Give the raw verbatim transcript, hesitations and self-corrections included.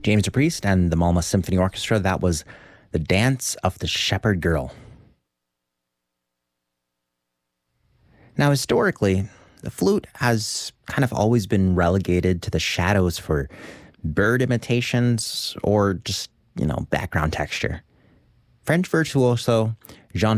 James Priest and the Malmo Symphony Orchestra. That was The Dance of the Shepherd Girl. Now, historically, the flute has kind of always been relegated to the shadows for bird imitations or just, you know, background texture. French virtuoso Jean